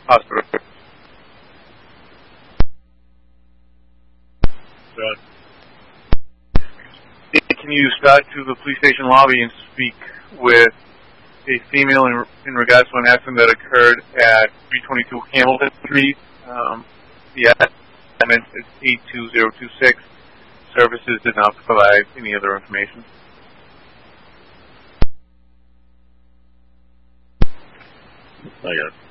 hospital. Can you start to the police station lobby and speak with a female in regards to an accident that occurred at 322 Hamilton Street? The address is 82026. Services did not provide any other information. I got it.